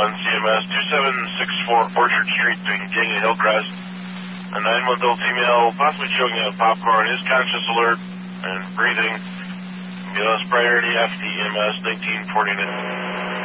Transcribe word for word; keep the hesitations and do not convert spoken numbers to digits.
one C M S, two seven six four Orchard Street between King and Hillcrest. A nine-month-old female possibly choking on popcorn is conscious, alert, and breathing. B L S priority F D M S nineteen forty-nine.